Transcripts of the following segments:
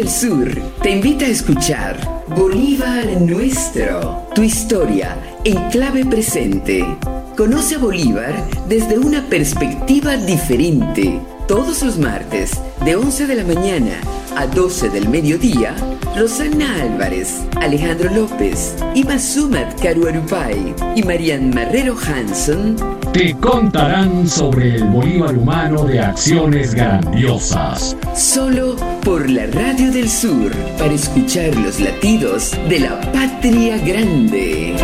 del Sur te invita a escuchar Bolívar Nuestro, tu historia en clave presente. Conoce a Bolívar desde una perspectiva diferente. Todos los martes, de 11 de la mañana a 12 del mediodía, Rosana Álvarez, Alejandro López, Imasumat Caruarupay y Marian Marrero Hanson te contarán sobre el Bolívar humano de acciones grandiosas. Solo por la Radio del Sur, para escuchar los latidos de la patria grande.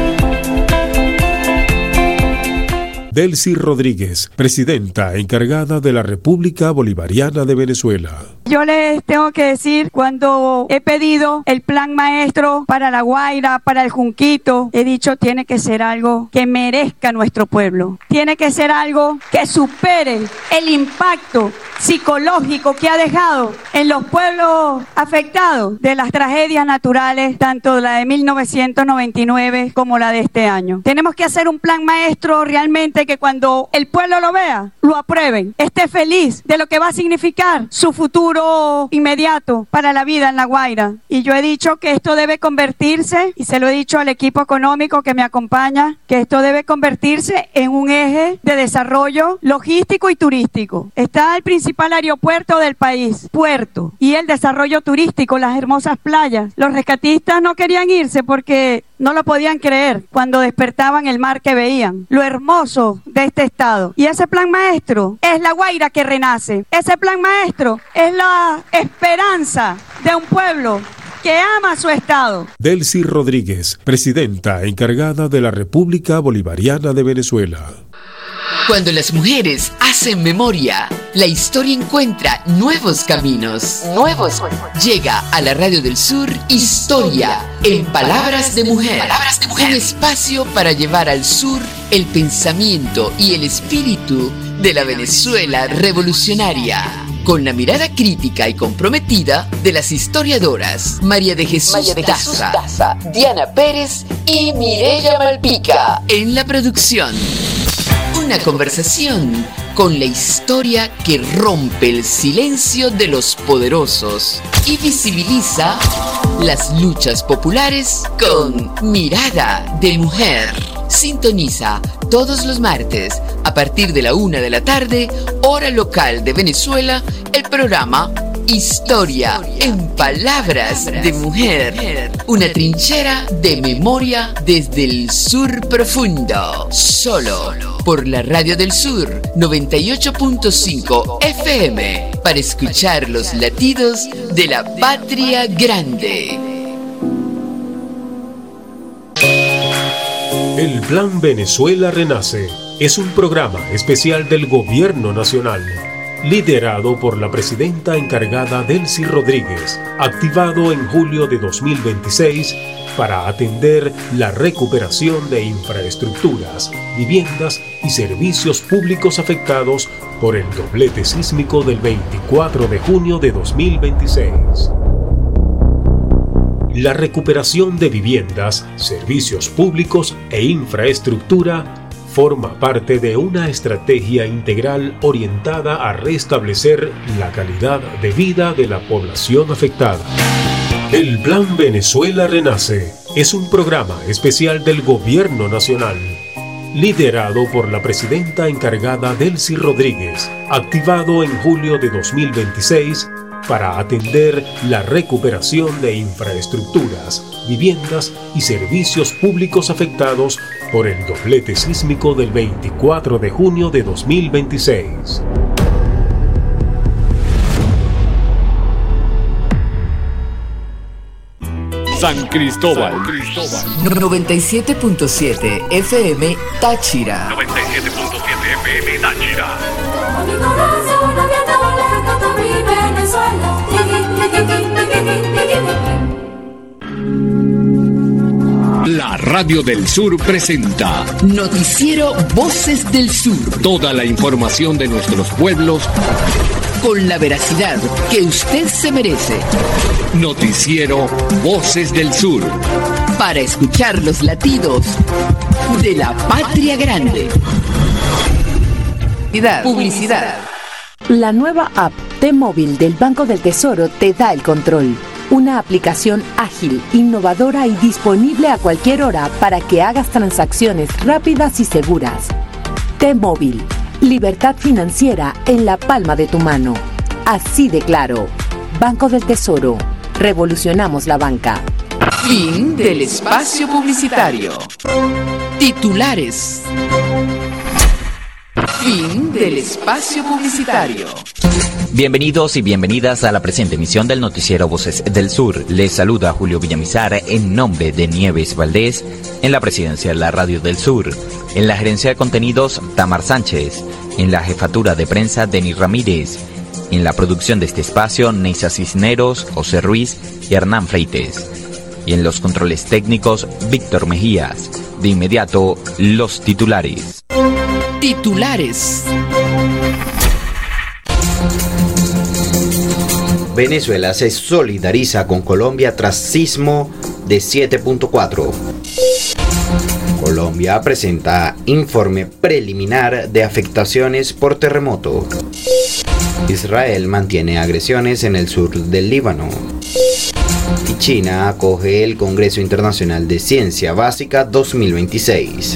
Delcy Rodríguez, presidenta encargada de la República Bolivariana de Venezuela. Yo les tengo que decir, cuando he pedido el plan maestro para La Guaira, para el Junquito, he dicho tiene que ser algo que merezca nuestro pueblo. Tiene que ser algo que supere el impacto psicológico que ha dejado en los pueblos afectados de las tragedias naturales, tanto la de 1999 como la de este año. Tenemos que hacer un plan maestro realmente que cuando el pueblo lo vea, lo aprueben, esté feliz de lo que va a significar su futuro inmediato para la vida en La Guaira. Y yo he dicho que esto debe convertirse, y se lo he dicho al equipo económico que me acompaña, que esto debe convertirse en un eje de desarrollo logístico y turístico. Está el principal aeropuerto del país, Puerto, y el desarrollo turístico, las hermosas playas. Los rescatistas no querían irse porque no lo podían creer cuando despertaban el mar que veían, lo hermoso de este estado. Y ese plan maestro es La Guaira que renace. Ese plan maestro es la esperanza de un pueblo que ama su estado. Delcy Rodríguez, presidenta encargada de la República Bolivariana de Venezuela. Cuando las mujeres hacen memoria, la historia encuentra nuevos caminos. Llega a la Radio del Sur Historia en Palabras de Mujer. Un espacio para llevar al sur el pensamiento y el espíritu de la Venezuela revolucionaria, con la mirada crítica y comprometida de las historiadoras María de Jesús Daza, Diana Pérez y Mireya Malpica en la producción. Una conversación con la historia que rompe el silencio de los poderosos y visibiliza las luchas populares con mirada de mujer. Sintoniza todos los martes a partir de la 1 de la tarde, hora local de Venezuela, el programa Historia en Palabras de Mujer. Una trinchera de memoria desde el sur profundo. Solo por la Radio del Sur 98.5 FM, para escuchar los latidos de la patria grande. El Plan Venezuela Renace es un programa especial del Gobierno Nacional, liderado por la presidenta encargada Delcy Rodríguez, activado en julio de 2026 para atender la recuperación de infraestructuras, viviendas y servicios públicos afectados por el doblete sísmico del 24 de junio de 2026. La recuperación de viviendas, servicios públicos e infraestructura forma parte de una estrategia integral orientada a restablecer la calidad de vida de la población afectada. El Plan Venezuela Renace es un programa especial del Gobierno Nacional, liderado por la presidenta encargada Delcy Rodríguez, activado en julio de 2026 para atender la recuperación de infraestructuras, viviendas y servicios públicos afectados por el doblete sísmico del 24 de junio de 2026. San Cristóbal. 97.7 FM Táchira. 97.7 FM Táchira. La Radio del Sur presenta Noticiero Voces del Sur. Toda la información de nuestros pueblos con la veracidad que usted se merece. Noticiero Voces del Sur. Para escuchar los latidos de la patria grande. Publicidad. La nueva app T-Móvil del Banco del Tesoro te da el control. Una aplicación ágil, innovadora y disponible a cualquier hora para que hagas transacciones rápidas y seguras. T-Móvil, libertad financiera en la palma de tu mano. Así de claro. Banco del Tesoro. Revolucionamos la banca. Fin del espacio publicitario. Titulares. Fin del espacio publicitario. Bienvenidos y bienvenidas a la presente emisión del noticiero Voces del Sur. Les saluda Julio Villamizar en nombre de Nieves Valdés, en la presidencia de la Radio del Sur, en la gerencia de contenidos Tamar Sánchez, en la jefatura de prensa Denis Ramírez, en la producción de este espacio Neisa Cisneros, José Ruiz y Hernán Freites, y en los controles técnicos Víctor Mejías. De inmediato, los titulares. Titulares. Venezuela se solidariza con Colombia tras sismo de 7.4. Colombia presenta informe preliminar de afectaciones por terremoto. Israel mantiene agresiones en el sur del Líbano. Y China acoge el Congreso Internacional de Ciencia Básica 2026.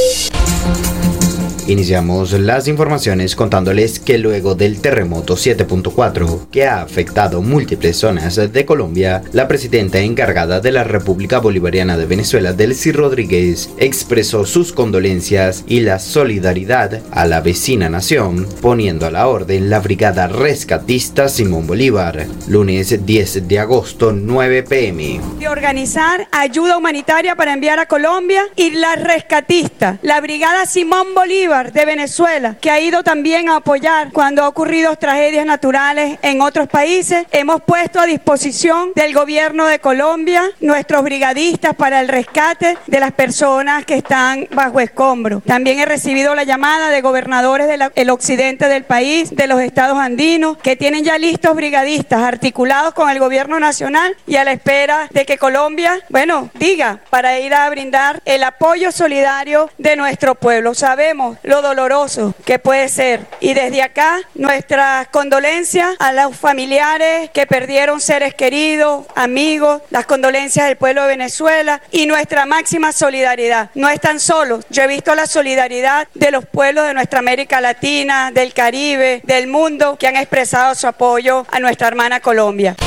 Iniciamos las informaciones contándoles que luego del terremoto 7.4 que ha afectado múltiples zonas de Colombia, la presidenta encargada de la República Bolivariana de Venezuela, Delcy Rodríguez, expresó sus condolencias y la solidaridad a la vecina nación, poniendo a la orden la Brigada Rescatista Simón Bolívar, lunes 10 de agosto, 9 p.m. De organizar ayuda humanitaria para enviar a Colombia y la rescatista, la Brigada Simón Bolívar de Venezuela, que ha ido también a apoyar cuando ha ocurrido tragedias naturales en otros países. Hemos puesto a disposición del gobierno de Colombia nuestros brigadistas para el rescate de las personas que están bajo escombro. También he recibido la llamada de gobernadores del occidente del país, de los estados andinos, que tienen ya listos brigadistas articulados con el gobierno nacional y a la espera de que Colombia, diga, para ir a brindar el apoyo solidario de nuestro pueblo. Sabemos lo doloroso que puede ser. Y desde acá, nuestras condolencias a los familiares que perdieron seres queridos, amigos, las condolencias del pueblo de Venezuela y nuestra máxima solidaridad. No están solos. Yo he visto la solidaridad de los pueblos de nuestra América Latina, del Caribe, del mundo, que han expresado su apoyo a nuestra hermana Colombia.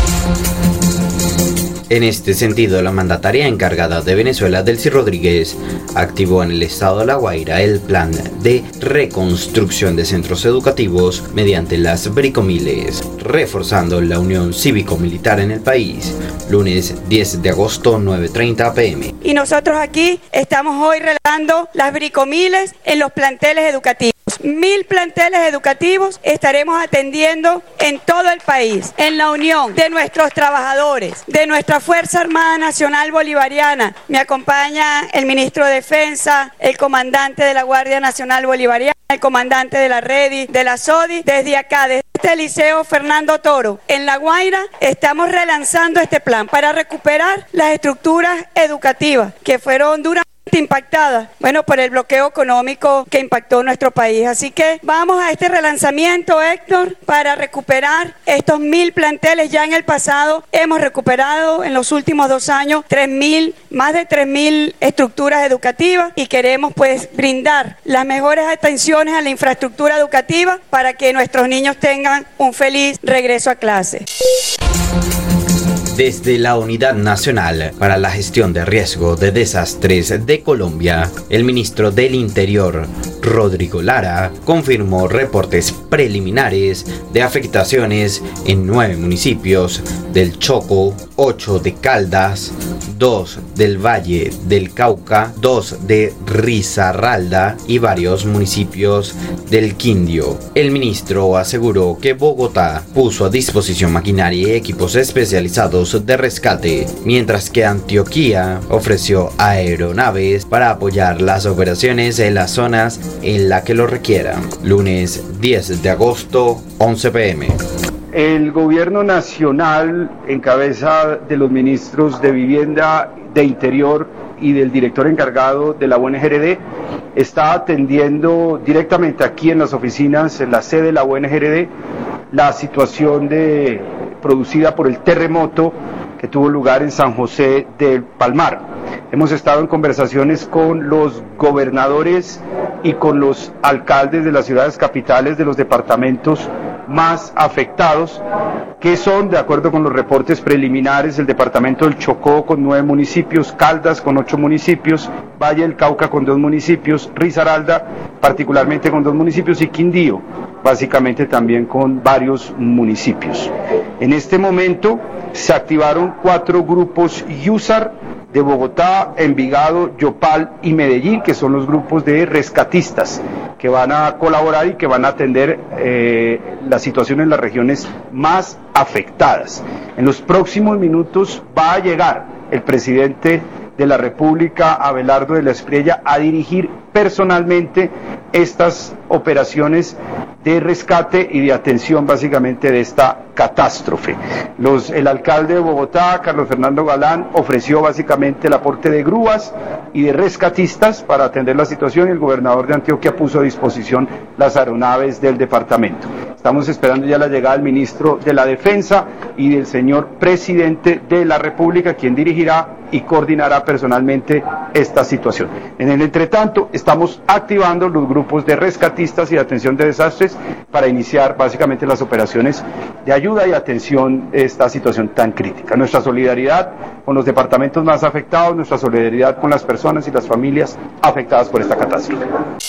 En este sentido, la mandataria encargada de Venezuela, Delcy Rodríguez, activó en el estado de La Guaira el plan de reconstrucción de centros educativos mediante las bricomiles, reforzando la unión cívico-militar en el país, lunes 10 de agosto, 9:30 p.m. Y nosotros aquí estamos hoy relevando las bricomiles en los planteles educativos. 1000 planteles educativos estaremos atendiendo en todo el país, en la unión de nuestros trabajadores, de nuestra Fuerza Armada Nacional Bolivariana. Me acompaña el ministro de Defensa, el comandante de la Guardia Nacional Bolivariana, el comandante de la REDI, de la SODI. Desde acá, desde este Liceo Fernando Toro, en La Guaira, estamos relanzando este plan para recuperar las estructuras educativas que fueron duramente impactadas, por el bloqueo económico que impactó nuestro país. Así que vamos a este relanzamiento, Héctor, para recuperar estos 1000 planteles. Ya en el pasado hemos recuperado en los últimos 2 años más de 3000 estructuras educativas y queremos brindar las mejores atenciones a la infraestructura educativa para que nuestros niños tengan un feliz regreso a clase. Desde la Unidad Nacional para la Gestión de Riesgo de Desastres de Colombia, el ministro del Interior, Rodrigo Lara, confirmó reportes preliminares de afectaciones en 9 municipios del Chocó, 8 de Caldas, 2 del Valle del Cauca, 2 de Risaralda y varios municipios del Quindío. El ministro aseguró que Bogotá puso a disposición maquinaria y equipos especializados de rescate, mientras que Antioquia ofreció aeronaves para apoyar las operaciones en las zonas en las que lo requieran. Lunes 10 de agosto, 11 p.m. El gobierno nacional, en cabeza de los ministros de Vivienda, de Interior y del director encargado de la UNGRD, está atendiendo directamente aquí en las oficinas, en la sede de la UNGRD, la situación producida por el terremoto que tuvo lugar en San José del Palmar. Hemos estado en conversaciones con los gobernadores y con los alcaldes de las ciudades capitales de los departamentos más afectados, que son, de acuerdo con los reportes preliminares, el departamento del Chocó con 9 municipios, Caldas con 8 municipios, Valle del Cauca con 2 municipios, Risaralda particularmente con 2 municipios y Quindío básicamente también con varios municipios. En este momento se activaron 4 grupos IUSAR de Bogotá, Envigado, Yopal y Medellín, que son los grupos de rescatistas que van a colaborar y que van a atender la situación en las regiones más afectadas. En los próximos minutos va a llegar el presidente de la República, Abelardo de la Espriella, a dirigir personalmente estas operaciones de rescate y de atención básicamente de esta catástrofe. El alcalde de Bogotá, Carlos Fernando Galán, ofreció básicamente el aporte de grúas y de rescatistas para atender la situación, y el gobernador de Antioquia puso a disposición las aeronaves del departamento. Estamos esperando ya la llegada del ministro de la Defensa y del señor presidente de la República, quien dirigirá y coordinará personalmente esta situación. En el entretanto, estamos activando los grupos de rescatistas y de atención de desastres para iniciar básicamente las operaciones de ayuda y atención a esta situación tan crítica. Nuestra solidaridad con los departamentos más afectados, nuestra solidaridad con las personas y las familias afectadas por esta catástrofe.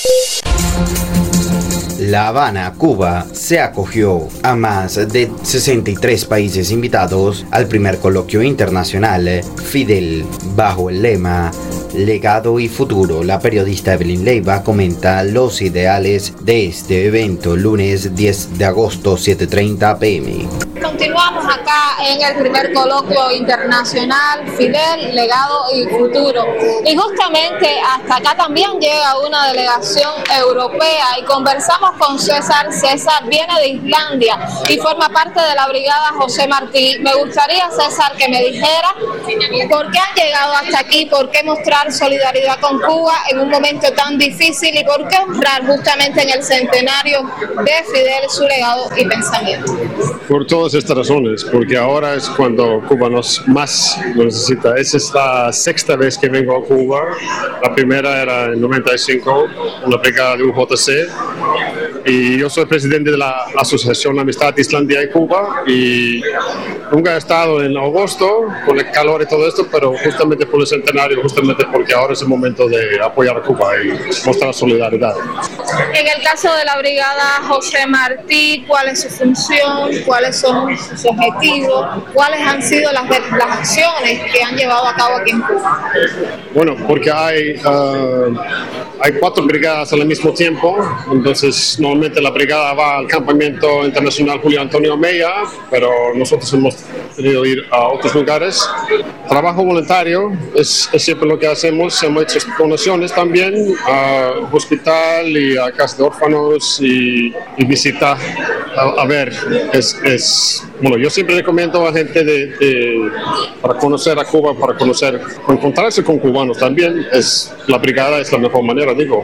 La Habana, Cuba, se acogió a más de 63 países invitados al primer coloquio internacional Fidel, bajo el lema Legado y Futuro. La periodista Evelyn Leiva comenta los ideales de este evento, lunes 10 de agosto, 7:30 p.m. Continuamos acá en el primer coloquio internacional Fidel, Legado y Futuro. Y justamente hasta acá también llega una delegación europea y conversamos con César. César viene de Islandia y forma parte de la brigada José Martí. Me gustaría, César, que me dijera por qué han llegado hasta aquí, por qué mostrar solidaridad con Cuba en un momento tan difícil y por qué honrar justamente en el centenario de Fidel su legado y pensamiento. Por todas estas razones, porque ahora es cuando Cuba más lo necesita. Esa es la 6ª vez que vengo a Cuba. La primera era en 95, en la brigada de UJC, y yo soy presidente de la Asociación La Amistad Islandia y Cuba, y nunca he estado en agosto con el calor y todo esto, pero justamente por el centenario, justamente porque ahora es el momento de apoyar a Cuba y mostrar solidaridad. En el caso de la brigada José Martí, ¿cuál es su función? ¿Cuáles son sus objetivos? ¿Cuáles han sido las acciones que han llevado a cabo aquí en Cuba? Bueno, porque hay 4 brigadas al mismo tiempo, entonces normalmente la brigada va al campamento internacional Julio Antonio Mella, pero nosotros hemos tenido que ir a otros lugares. Trabajo voluntario es siempre lo que hacemos hecho donaciones también a hospital y a casas de órfanos y visita a ver, bueno, yo siempre recomiendo a gente para conocer a Cuba, para encontrarse con cubanos también, la brigada es la mejor manera, digo.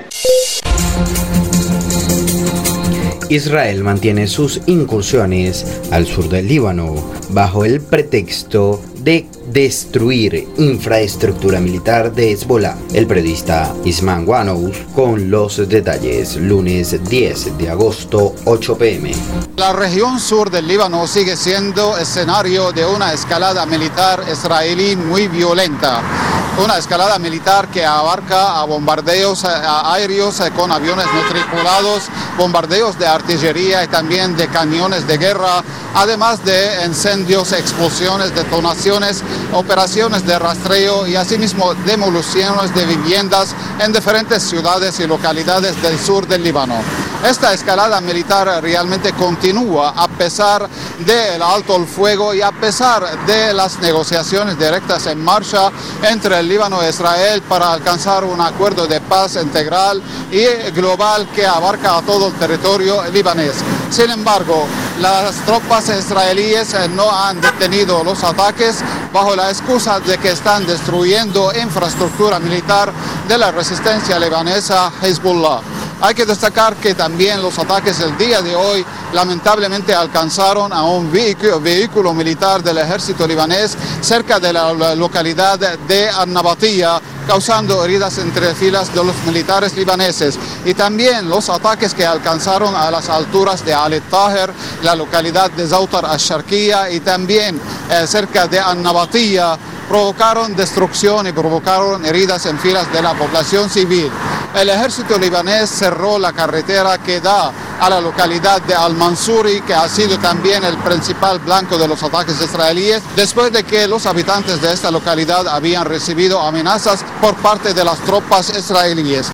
Israel mantiene sus incursiones al sur del Líbano bajo el pretexto de destruir infraestructura militar de Hezbollah. El periodista Isman Wanous con los detalles, lunes 10 de agosto, 8 p.m. La región sur del Líbano sigue siendo escenario de una escalada militar israelí muy violenta. Una escalada militar que abarca a bombardeos aéreos con aviones no tripulados, bombardeos de artillería y también de cañones de guerra, además de incendios, explosiones, detonaciones, operaciones de rastreo y asimismo demoliciones de viviendas en diferentes ciudades y localidades del sur del Líbano. Esta escalada militar realmente continúa a pesar del alto el fuego y a pesar de las negociaciones directas en marcha entre el Líbano e Israel para alcanzar un acuerdo de paz integral y global que abarca a todo el territorio libanés. Sin embargo, las tropas israelíes no han detenido los ataques bajo la excusa de que están destruyendo infraestructura militar de la resistencia libanesa Hezbollah. Hay que destacar que también los ataques del día de hoy lamentablemente alcanzaron a un vehículo militar del ejército libanés cerca de la localidad de An-Nabatiyya, causando heridas entre filas de los militares libaneses. Y también los ataques que alcanzaron a las alturas de Al-Taher, la localidad de Zautar al-Sharqiyya y también cerca de An-Nabatiyya, provocaron destrucción y provocaron heridas en filas de la población civil. El ejército libanés cerró la carretera que da a la localidad de Al-Mansuri, que ha sido también el principal blanco de los ataques israelíes, después de que los habitantes de esta localidad habían recibido amenazas por parte de las tropas israelíes.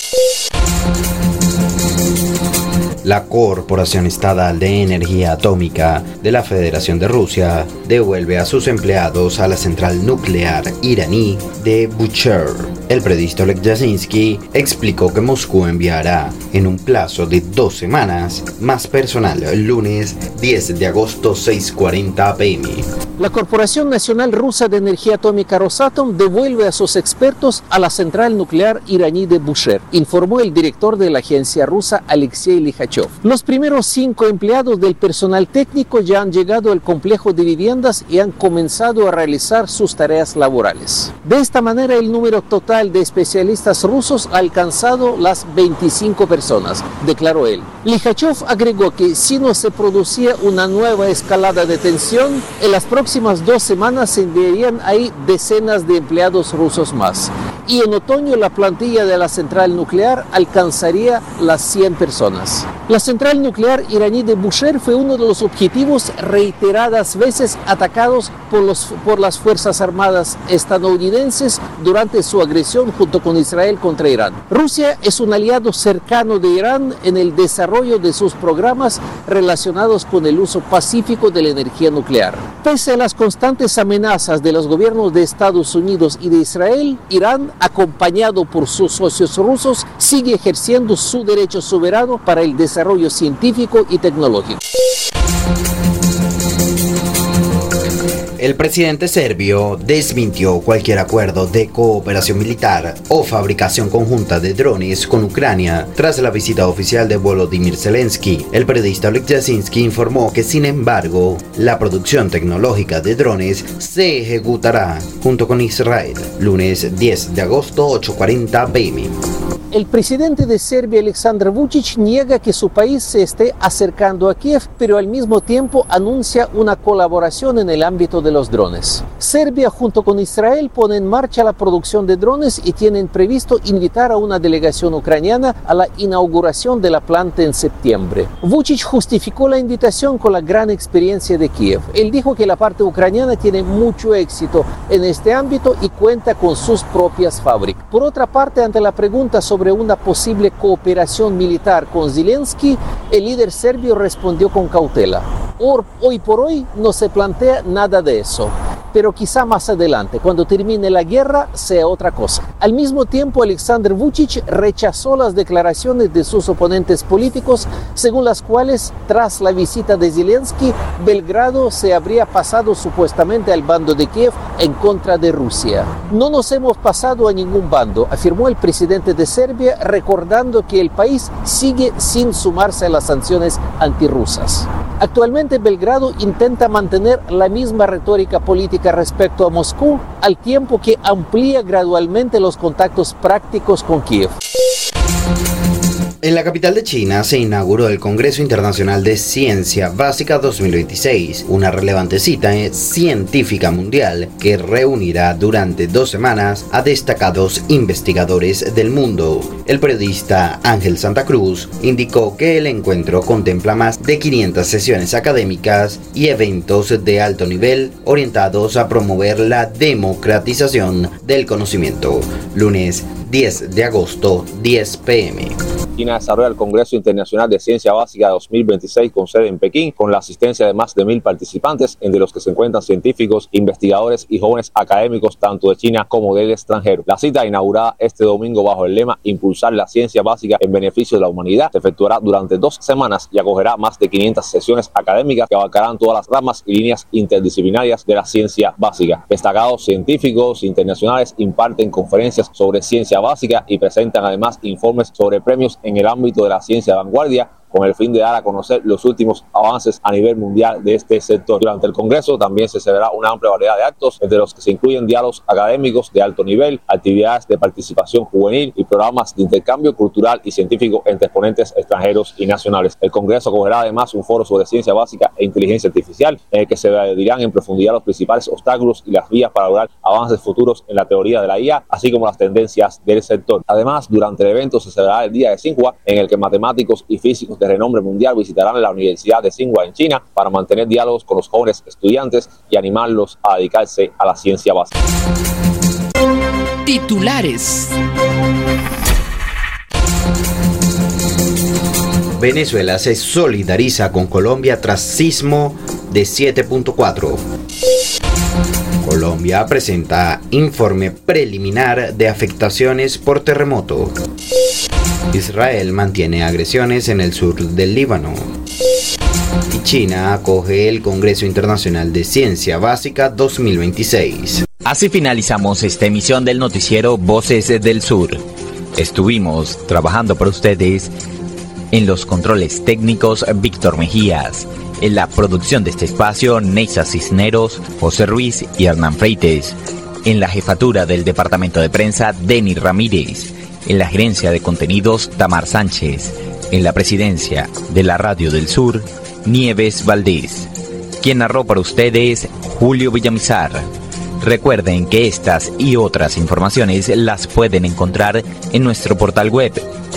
La Corporación Estatal de Energía Atómica de la Federación de Rusia devuelve a sus empleados a la central nuclear iraní de Bushehr. El periodista Oleg Yasinski explicó que Moscú enviará en un plazo de 2 semanas más personal el lunes 10 de agosto 6:40 p.m. La Corporación Nacional Rusa de Energía Atómica Rosatom devuelve a sus expertos a la central nuclear iraní de Bushehr, informó el director de la agencia rusa Alexei Likhachov. Los primeros 5 empleados del personal técnico ya han llegado al complejo de viviendas y han comenzado a realizar sus tareas laborales. De esta manera, el número total de especialistas rusos ha alcanzado las 25 personas, declaró él. Likhachov agregó que si no se producía una nueva escalada de tensión, en las próximas 2 semanas se enviarían ahí decenas de empleados rusos más. Y en otoño la plantilla de la central nuclear alcanzaría las 100 personas. La central nuclear iraní de Bushehr fue uno de los objetivos reiteradas veces atacados por las Fuerzas Armadas estadounidenses durante su agresión junto con Israel contra Irán. Rusia es un aliado cercano de Irán en el desarrollo de sus programas relacionados con el uso pacífico de la energía nuclear. Pese a las constantes amenazas de los gobiernos de Estados Unidos y de Israel, Irán, acompañado por sus socios rusos, sigue ejerciendo su derecho soberano para el desarrollo científico y tecnológico. El presidente serbio desmintió cualquier acuerdo de cooperación militar o fabricación conjunta de drones con Ucrania tras la visita oficial de Volodymyr Zelensky. El periodista Oleg Yasinski informó que, sin embargo, la producción tecnológica de drones se ejecutará junto con Israel, lunes 10 de agosto 8:40 p.m. El presidente de Serbia, Aleksandar Vučić, niega que su país se esté acercando a Kiev, pero al mismo tiempo anuncia una colaboración en el ámbito de los drones. Serbia, junto con Israel, pone en marcha la producción de drones y tienen previsto invitar a una delegación ucraniana a la inauguración de la planta en septiembre. Vučić justificó la invitación con la gran experiencia de Kiev. Él dijo que la parte ucraniana tiene mucho éxito en este ámbito y cuenta con sus propias fábricas. Por otra parte, ante la pregunta sobre una posible cooperación militar con Zelensky, el líder serbio respondió con cautela. Hoy por hoy no se plantea nada de eso, pero quizá más adelante, cuando termine la guerra, sea otra cosa. Al mismo tiempo, Aleksandar Vučić rechazó las declaraciones de sus oponentes políticos, según las cuales, tras la visita de Zelensky, Belgrado se habría pasado supuestamente al bando de Kiev en contra de Rusia. No nos hemos pasado a ningún bando, afirmó el presidente de Serbia, recordando que el país sigue sin sumarse a las sanciones antirrusas. Actualmente Belgrado intenta mantener la misma retórica política respecto a Moscú, al tiempo que amplía gradualmente los contactos prácticos con Kiev. En la capital de China se inauguró el Congreso Internacional de Ciencia Básica 2026, una relevante cita científica mundial que reunirá durante 2 semanas a destacados investigadores del mundo. El periodista Ángel Santa Cruz indicó que el encuentro contempla más de 500 sesiones académicas y eventos de alto nivel orientados a promover la democratización del conocimiento. Lunes 10 de agosto, 10 p.m. China desarrolla el Congreso Internacional de Ciencia Básica 2026 con sede en Pekín, con la asistencia de más de 1.000 participantes, entre los que se encuentran científicos, investigadores y jóvenes académicos tanto de China como del extranjero. La cita, inaugurada este domingo bajo el lema Impulsar la ciencia básica en beneficio de la humanidad, se efectuará durante 2 semanas y acogerá más de 500 sesiones académicas que abarcarán todas las ramas y líneas interdisciplinarias de la ciencia básica. Destacados científicos internacionales imparten conferencias sobre ciencia básica y presentan además informes sobre premios en en el ámbito de la ciencia de vanguardia, con el fin de dar a conocer los últimos avances a nivel mundial de este sector. Durante el Congreso también se celebrará una amplia variedad de actos, entre los que se incluyen diálogos académicos de alto nivel, actividades de participación juvenil y programas de intercambio cultural y científico entre exponentes extranjeros y nacionales. El Congreso acogerá además un foro sobre ciencia básica e inteligencia artificial, en el que se dirán en profundidad los principales obstáculos y las vías para lograr avances futuros en la teoría de la IA, así como las tendencias del sector. Además, durante el evento se celebrará el Día de Tsinghua, en el que matemáticos y físicos de renombre mundial visitarán la Universidad de Tsinghua en China para mantener diálogos con los jóvenes estudiantes y animarlos a dedicarse a la ciencia básica. Titulares. Venezuela se solidariza con Colombia tras sismo de 7.4. Colombia presenta informe preliminar de afectaciones por terremoto. Israel mantiene agresiones en el sur del Líbano. Y China acoge el Congreso Internacional de Ciencia Básica 2026. Así finalizamos esta emisión del noticiero Voces del Sur. Estuvimos trabajando para ustedes en los controles técnicos Víctor Mejías, en la producción de este espacio Neisa Cisneros, José Ruiz y Hernán Freites, en la jefatura del departamento de prensa Denny Ramírez, en la gerencia de contenidos Tamar Sánchez, en la presidencia de la Radio del Sur Nieves Valdés, quien narró para ustedes Julio Villamizar. Recuerden que estas y otras informaciones las pueden encontrar en nuestro portal web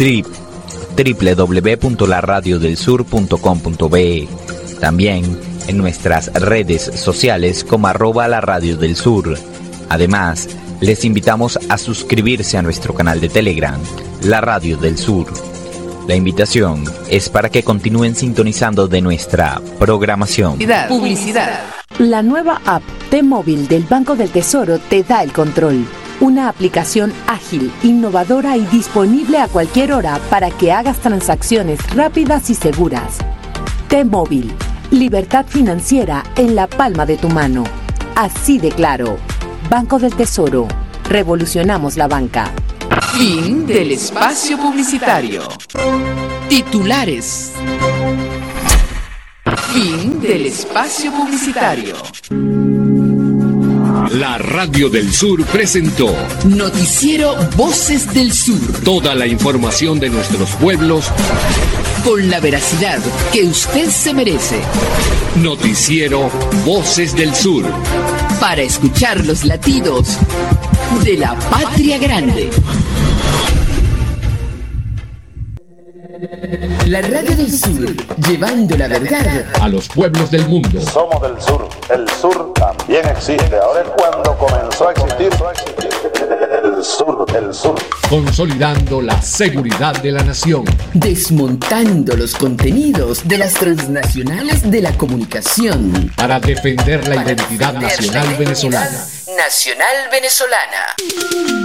www.laradiodelsur.com.be, también en nuestras redes sociales como @laradiodelsur. Además, les invitamos a suscribirse a nuestro canal de Telegram, La Radio del Sur. La invitación es para que continúen sintonizando de nuestra programación. Publicidad. La nueva app T-Móvil del Banco del Tesoro te da el control. Una aplicación ágil, innovadora y disponible a cualquier hora para que hagas transacciones rápidas y seguras. T-Móvil, libertad financiera en la palma de tu mano. Así de claro. Banco del Tesoro. Revolucionamos la banca. Fin del espacio publicitario. Titulares. Fin del espacio publicitario. La Radio del Sur presentó Noticiero Voces del Sur. toda la información de nuestros pueblos. Con la veracidad que usted se merece. Noticiero Voces del Sur. Para escuchar los latidos de la patria grande. La Radio del Sur, llevando la verdad a los pueblos del mundo. Somos del sur. El sur también existe. Ahora es cuando comenzó a existir el sur. Consolidando la seguridad de la nación. Desmontando los contenidos de las transnacionales de la comunicación. Para defender la identidad nacional venezolana. Nacional venezolana.